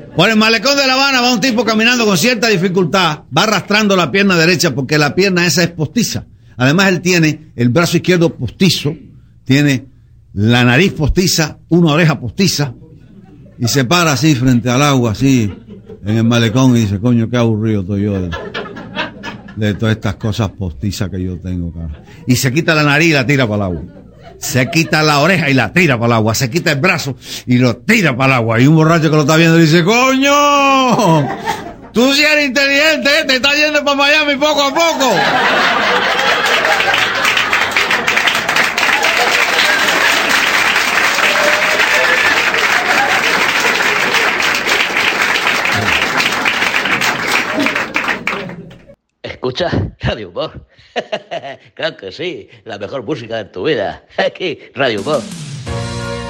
Por el malecón de La Habana va un tipo caminando con cierta dificultad, va arrastrando la pierna derecha porque la pierna esa es postiza. Además él tiene el brazo izquierdo postizo, tiene la nariz postiza, una oreja postiza, y se para así frente al agua, así, en el malecón, y dice, coño, qué aburrido estoy yo de todas estas cosas postizas que yo tengo, cara. Y se quita la nariz y la tira para el agua. Se quita la oreja y la tira para el agua. Se quita el brazo y lo tira para el agua. Y un borracho que lo está viendo dice, ¡coño! Tú sí eres inteligente, ¿eh? Te estás yendo para Miami poco a poco. ¿Escuchas Radio Humor? Claro que sí, la mejor música de tu vida. Aquí, Radio Humor.